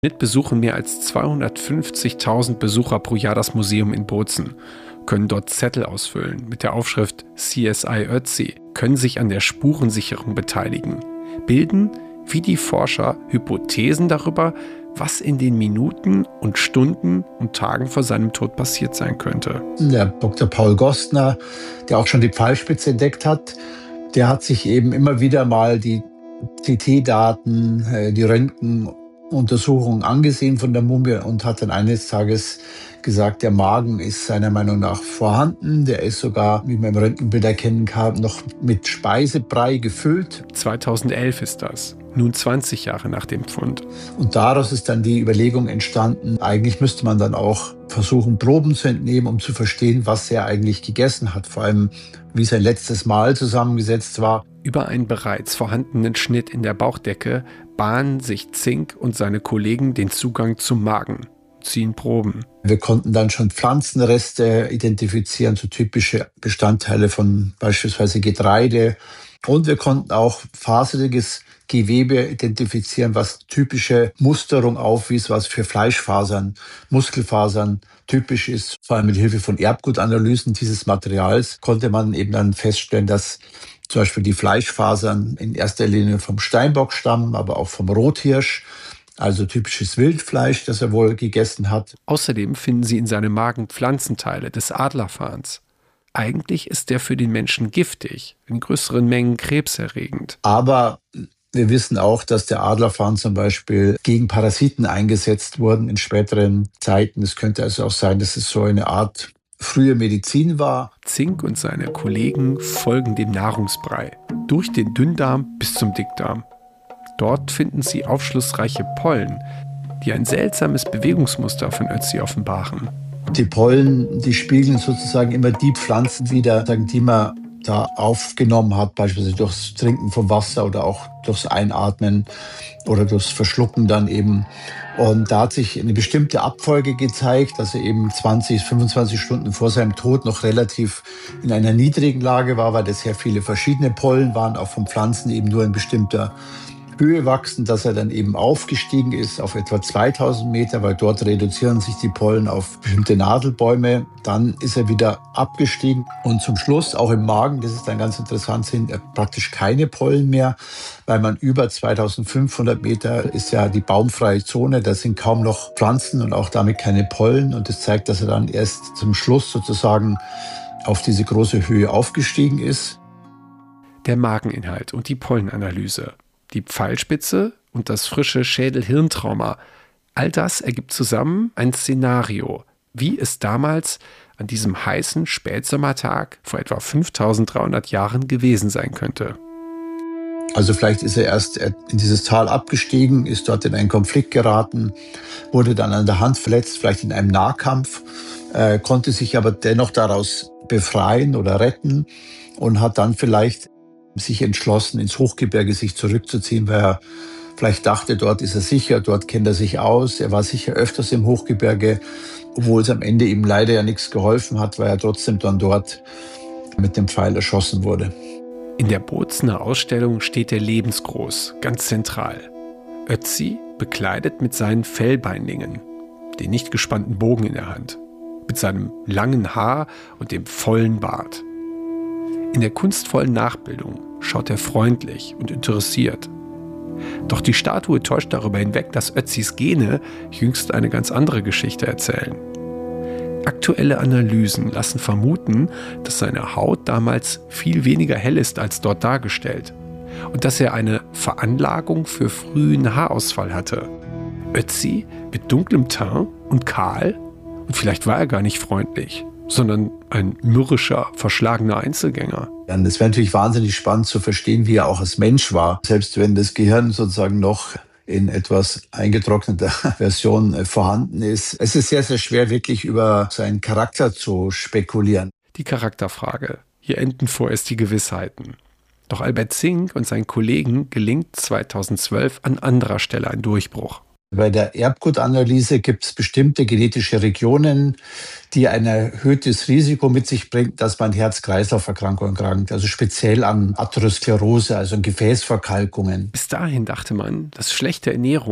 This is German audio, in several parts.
Schnitt besuchen mehr als 250.000 Besucher pro Jahr das Museum in Bozen, können dort Zettel ausfüllen mit der Aufschrift CSI Ötzi, können sich an der Spurensicherung beteiligen, bilden, wie die Forscher, Hypothesen darüber, was in den Minuten und Stunden und Tagen vor seinem Tod passiert sein könnte. Der Dr. Paul Gostner, der auch schon die Pfeilspitze entdeckt hat, der hat sich eben immer wieder mal die CT-Daten, die Röntgenuntersuchungen angesehen von der Mumie und hat dann eines Tages gesagt, der Magen ist seiner Meinung nach vorhanden. Der ist sogar, wie man im Röntgenbild erkennen kann, noch mit Speisebrei gefüllt. 2011 ist das, nun 20 Jahre nach dem Fund. Und daraus ist dann die Überlegung entstanden, eigentlich müsste man dann auch versuchen, Proben zu entnehmen, um zu verstehen, was er eigentlich gegessen hat. Vor allem, wie sein letztes Mahl zusammengesetzt war. Über einen bereits vorhandenen Schnitt in der Bauchdecke bahnen sich Zink und seine Kollegen den Zugang zum Magen, ziehen Proben. Wir konnten dann schon Pflanzenreste identifizieren, so typische Bestandteile von beispielsweise Getreide. Und wir konnten auch faseriges Gewebe identifizieren, was typische Musterung aufwies, was für Fleischfasern, Muskelfasern typisch ist. Vor allem mit Hilfe von Erbgutanalysen dieses Materials konnte man eben dann feststellen, dass zum Beispiel die Fleischfasern in erster Linie vom Steinbock stammen, aber auch vom Rothirsch. Also typisches Wildfleisch, das er wohl gegessen hat. Außerdem finden sie in seinem Magen Pflanzenteile des Adlerfarns. Eigentlich ist der für den Menschen giftig, in größeren Mengen krebserregend. Aber wir wissen auch, dass der Adlerfarn zum Beispiel gegen Parasiten eingesetzt wurden in späteren Zeiten. Es könnte also auch sein, dass es so eine Art frühe Medizin war. Zink und seine Kollegen folgen dem Nahrungsbrei, durch den Dünndarm bis zum Dickdarm. Dort finden sie aufschlussreiche Pollen, die ein seltsames Bewegungsmuster von Ötzi offenbaren. Die Pollen, die spiegeln sozusagen immer die Pflanzen wider, die man da aufgenommen hat, beispielsweise durchs Trinken vom Wasser oder auch durchs Einatmen oder durchs Verschlucken dann eben. Und da hat sich eine bestimmte Abfolge gezeigt, dass er eben 20, 25 Stunden vor seinem Tod noch relativ in einer niedrigen Lage war, weil das sehr viele verschiedene Pollen waren, auch von Pflanzen eben nur in bestimmter Höhe wachsen, dass er dann eben aufgestiegen ist auf etwa 2000 Meter, weil dort reduzieren sich die Pollen auf bestimmte Nadelbäume. Dann ist er wieder abgestiegen und zum Schluss auch im Magen, das ist dann ganz interessant, sind praktisch keine Pollen mehr, weil man über 2500 Meter ist ja die baumfreie Zone, da sind kaum noch Pflanzen und auch damit keine Pollen und das zeigt, dass er dann erst zum Schluss sozusagen auf diese große Höhe aufgestiegen ist. Der Mageninhalt und die Pollenanalyse. Die Pfeilspitze und das frische Schädel-Hirntrauma. All das ergibt zusammen ein Szenario, wie es damals an diesem heißen Spätsommertag vor etwa 5300 Jahren gewesen sein könnte. Also vielleicht ist er erst in dieses Tal abgestiegen, ist dort in einen Konflikt geraten, wurde dann an der Hand verletzt, vielleicht in einem Nahkampf, konnte sich aber dennoch daraus befreien oder retten und hat dann vielleicht sich entschlossen, ins Hochgebirge sich zurückzuziehen, weil er vielleicht dachte, dort ist er sicher, dort kennt er sich aus. Er war sicher öfters im Hochgebirge, obwohl es am Ende ihm leider ja nichts geholfen hat, weil er trotzdem dann dort mit dem Pfeil erschossen wurde. In der Bozener Ausstellung steht er lebensgroß, ganz zentral. Ötzi bekleidet mit seinen Fellbeinlingen, den nicht gespannten Bogen in der Hand, mit seinem langen Haar und dem vollen Bart. In der kunstvollen Nachbildung schaut er freundlich und interessiert. Doch die Statue täuscht darüber hinweg, dass Ötzis Gene jüngst eine ganz andere Geschichte erzählen. Aktuelle Analysen lassen vermuten, dass seine Haut damals viel weniger hell ist als dort dargestellt und dass er eine Veranlagung für frühen Haarausfall hatte. Ötzi mit dunklem Teint und kahl, und vielleicht war er gar nicht freundlich, sondern ein mürrischer, verschlagener Einzelgänger. Es wäre natürlich wahnsinnig spannend zu verstehen, wie er auch als Mensch war. Selbst wenn das Gehirn sozusagen noch in etwas eingetrockneter Version vorhanden ist. Es ist sehr, sehr schwer, wirklich über seinen Charakter zu spekulieren. Die Charakterfrage. Hier enden vorerst die Gewissheiten. Doch Albert Zink und seinen Kollegen gelingt 2012 an anderer Stelle ein Durchbruch. Bei der Erbgutanalyse gibt es bestimmte genetische Regionen, die ein erhöhtes Risiko mit sich bringen, dass man Herz-Kreislauf-Erkrankungen erkrankt, also speziell an Atherosklerose, also an Gefäßverkalkungen. Bis dahin dachte man, dass schlechte Ernährung,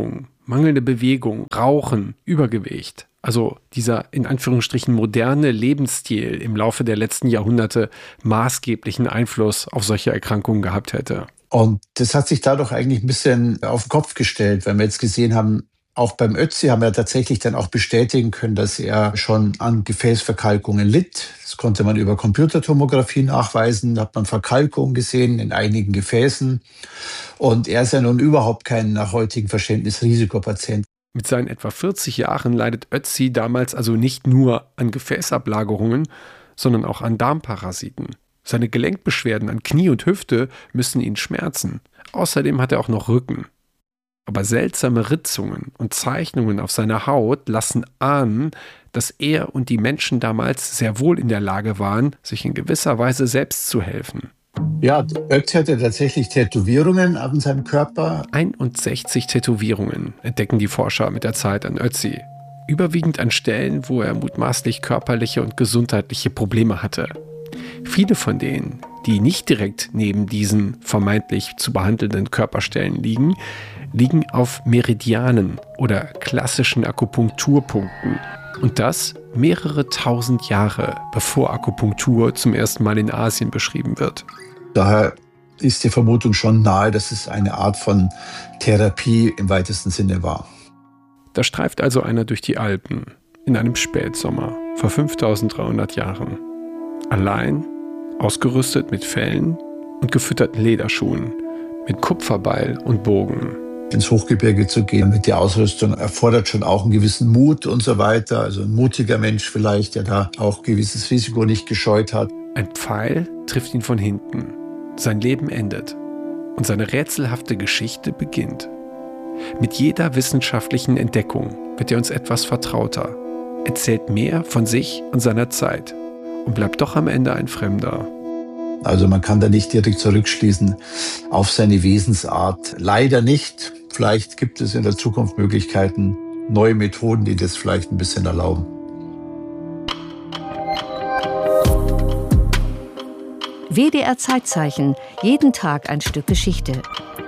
mangelnde Bewegung, Rauchen, Übergewicht. Also dieser in Anführungsstrichen moderne Lebensstil im Laufe der letzten Jahrhunderte maßgeblichen Einfluss auf solche Erkrankungen gehabt hätte. Und das hat sich dadurch eigentlich ein bisschen auf den Kopf gestellt, wenn wir jetzt gesehen haben, auch beim Ötzi haben wir tatsächlich dann auch bestätigen können, dass er schon an Gefäßverkalkungen litt. Das konnte man über Computertomographie nachweisen. Da hat man Verkalkungen gesehen in einigen Gefäßen. Und er ist ja nun überhaupt kein nach heutigem Verständnis Risikopatient. Mit seinen etwa 40 Jahren leidet Ötzi damals also nicht nur an Gefäßablagerungen, sondern auch an Darmparasiten. Seine Gelenkbeschwerden an Knie und Hüfte müssen ihn schmerzen. Außerdem hat er auch noch Rücken. Aber seltsame Ritzungen und Zeichnungen auf seiner Haut lassen ahnen, dass er und die Menschen damals sehr wohl in der Lage waren, sich in gewisser Weise selbst zu helfen. Ja, Ötzi hatte tatsächlich Tätowierungen an seinem Körper. 61 Tätowierungen entdecken die Forscher mit der Zeit an Ötzi. Überwiegend an Stellen, wo er mutmaßlich körperliche und gesundheitliche Probleme hatte. Viele von denen, die nicht direkt neben diesen vermeintlich zu behandelnden Körperstellen liegen auf Meridianen oder klassischen Akupunkturpunkten. Und das mehrere tausend Jahre, bevor Akupunktur zum ersten Mal in Asien beschrieben wird. Daher ist die Vermutung schon nahe, dass es eine Art von Therapie im weitesten Sinne war. Da streift also einer durch die Alpen in einem Spätsommer vor 5300 Jahren. Allein, ausgerüstet mit Fellen und gefütterten Lederschuhen, mit Kupferbeil und Bogen. Ins Hochgebirge zu gehen mit der Ausrüstung erfordert schon auch einen gewissen Mut und so weiter. Also ein mutiger Mensch vielleicht, der da auch gewisses Risiko nicht gescheut hat. Ein Pfeil trifft ihn von hinten. Sein Leben endet und seine rätselhafte Geschichte beginnt. Mit jeder wissenschaftlichen Entdeckung wird er uns etwas vertrauter, erzählt mehr von sich und seiner Zeit und bleibt doch am Ende ein Fremder. Also man kann da nicht direkt zurückschließen auf seine Wesensart. Leider nicht. Vielleicht gibt es in der Zukunft Möglichkeiten, neue Methoden, die das vielleicht ein bisschen erlauben. WDR Zeitzeichen. Jeden Tag ein Stück Geschichte.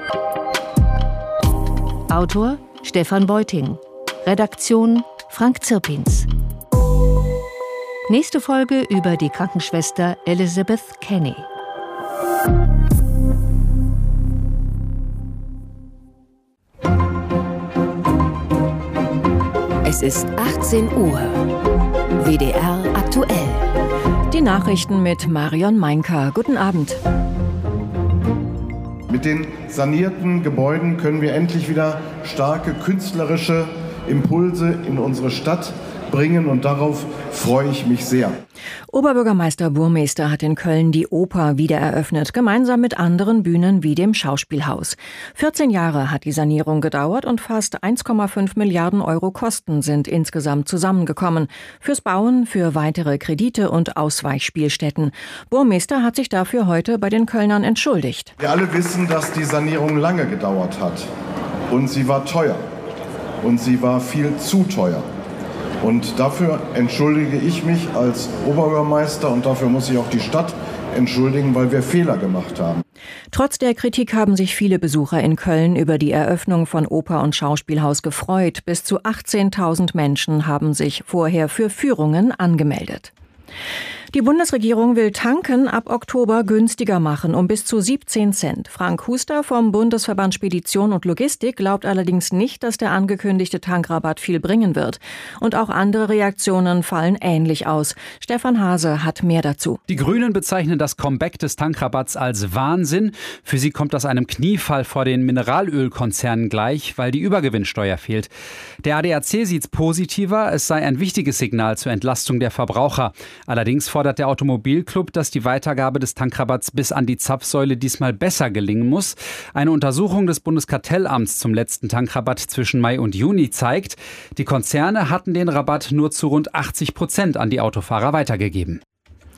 Autor Stefan Beuting. Redaktion Frank Zirpins. Nächste Folge über die Krankenschwester Elizabeth Kenny. Es ist 18 Uhr. WDR aktuell. Die Nachrichten mit Marion Meinker. Guten Abend. Mit den sanierten Gebäuden können wir endlich wieder starke künstlerische Impulse in unsere Stadt bringen und darauf freue ich mich sehr. Oberbürgermeister Burmester hat in Köln die Oper wieder eröffnet, gemeinsam mit anderen Bühnen wie dem Schauspielhaus. 14 Jahre hat die Sanierung gedauert und fast 1,5 Milliarden Euro Kosten sind insgesamt zusammengekommen. Fürs Bauen, für weitere Kredite und Ausweichspielstätten. Burmester hat sich dafür heute bei den Kölnern entschuldigt. Wir alle wissen, dass die Sanierung lange gedauert hat. Und sie war teuer. Und sie war viel zu teuer. Und dafür entschuldige ich mich als Oberbürgermeister und dafür muss sich auch die Stadt entschuldigen, weil wir Fehler gemacht haben. Trotz der Kritik haben sich viele Besucher in Köln über die Eröffnung von Oper und Schauspielhaus gefreut. Bis zu 18.000 Menschen haben sich vorher für Führungen angemeldet. Die Bundesregierung will Tanken ab Oktober günstiger machen, um bis zu 17 Cent. Frank Huster vom Bundesverband Spedition und Logistik glaubt allerdings nicht, dass der angekündigte Tankrabatt viel bringen wird. Und auch andere Reaktionen fallen ähnlich aus. Stefan Hase hat mehr dazu. Die Grünen bezeichnen das Comeback des Tankrabatts als Wahnsinn. Für sie kommt das einem Kniefall vor den Mineralölkonzernen gleich, weil die Übergewinnsteuer fehlt. Der ADAC sieht's positiver. Es sei ein wichtiges Signal zur Entlastung der Verbraucher. Allerdings fordert der Automobilclub, dass die Weitergabe des Tankrabatts bis an die Zapfsäule diesmal besser gelingen muss. Eine Untersuchung des Bundeskartellamts zum letzten Tankrabatt zwischen Mai und Juni zeigt, die Konzerne hatten den Rabatt nur zu rund 80% an die Autofahrer weitergegeben.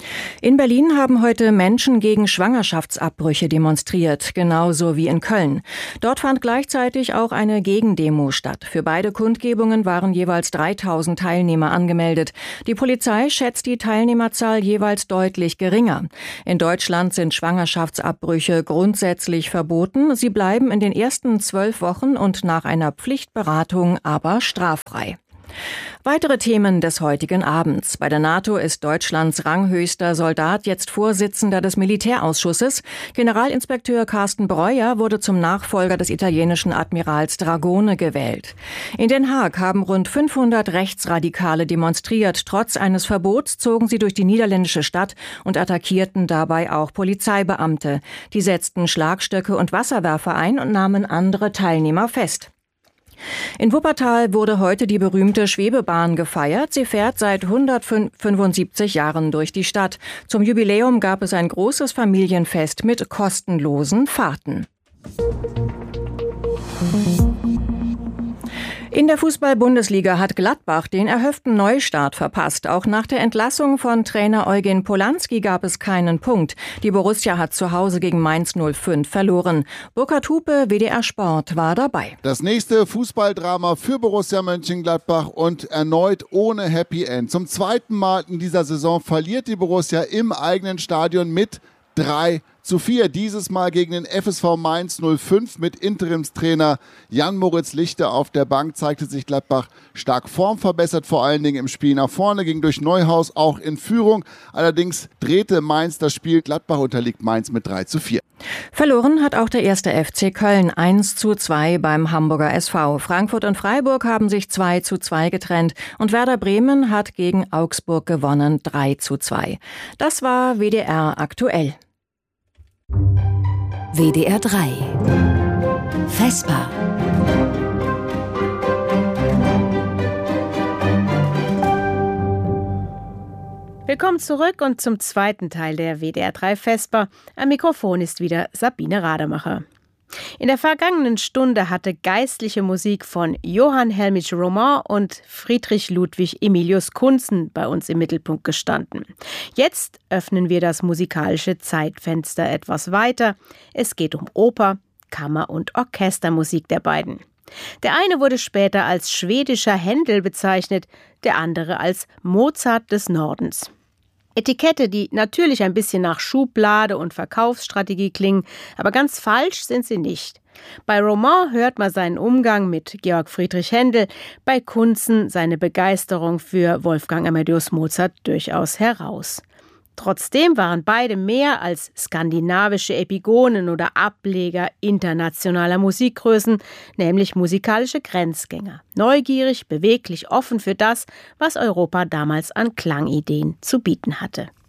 In Berlin haben heute Menschen gegen Schwangerschaftsabbrüche demonstriert, genauso wie in Köln. Dort fand gleichzeitig auch eine Gegendemo statt. Für beide Kundgebungen waren jeweils 3000 Teilnehmer angemeldet. Die Polizei schätzt die Teilnehmerzahl jeweils deutlich geringer. In Deutschland sind Schwangerschaftsabbrüche grundsätzlich verboten. Sie bleiben in den ersten 12 Wochen und nach einer Pflichtberatung aber straffrei. Weitere Themen des heutigen Abends. Bei der NATO ist Deutschlands ranghöchster Soldat jetzt Vorsitzender des Militärausschusses. Generalinspekteur Carsten Breuer wurde zum Nachfolger des italienischen Admirals Dragone gewählt. In Den Haag haben rund 500 Rechtsradikale demonstriert. Trotz eines Verbots zogen sie durch die niederländische Stadt und attackierten dabei auch Polizeibeamte. Die setzten Schlagstöcke und Wasserwerfer ein und nahmen andere Teilnehmer fest. In Wuppertal wurde heute die berühmte Schwebebahn gefeiert. Sie fährt seit 175 Jahren durch die Stadt. Zum Jubiläum gab es ein großes Familienfest mit kostenlosen Fahrten. In der Fußball-Bundesliga hat Gladbach den erhofften Neustart verpasst. Auch nach der Entlassung von Trainer Eugen Polanski gab es keinen Punkt. Die Borussia hat zu Hause gegen Mainz 05 verloren. Burkhard Hupe, WDR Sport, war dabei. Das nächste Fußballdrama für Borussia Mönchengladbach und erneut ohne Happy End. Zum zweiten Mal in dieser Saison verliert die Borussia im eigenen Stadion mit 3:4. Dieses Mal gegen den FSV Mainz 05 mit Interimstrainer Jan-Moritz Lichte auf der Bank zeigte sich Gladbach stark formverbessert, vor allen Dingen im Spiel nach vorne, ging durch Neuhaus auch in Führung. Allerdings drehte Mainz das Spiel. Gladbach unterliegt Mainz mit 3:4. Verloren hat auch der erste FC Köln 1:2 beim Hamburger SV. Frankfurt und Freiburg haben sich 2:2 getrennt und Werder Bremen hat gegen Augsburg gewonnen 3:2. Das war WDR aktuell. WDR 3 Vesper. Willkommen zurück und zum zweiten Teil der WDR 3 Vesper. Am Mikrofon ist wieder Sabine Rademacher. In der vergangenen Stunde hatte geistliche Musik von Johann Hellmich Roman und Friedrich Ludwig Emilius Kunzen bei uns im Mittelpunkt gestanden. Jetzt öffnen wir das musikalische Zeitfenster etwas weiter. Es geht um Oper, Kammer- und Orchestermusik der beiden. Der eine wurde später als schwedischer Händel bezeichnet, der andere als Mozart des Nordens. Etikette, die natürlich ein bisschen nach Schublade und Verkaufsstrategie klingen, aber ganz falsch sind sie nicht. Bei Roman hört man seinen Umgang mit Georg Friedrich Händel, bei Kunzen seine Begeisterung für Wolfgang Amadeus Mozart durchaus heraus. Trotzdem waren beide mehr als skandinavische Epigonen oder Ableger internationaler Musikgrößen, nämlich musikalische Grenzgänger. Neugierig, beweglich, offen für das, was Europa damals an Klangideen zu bieten hatte.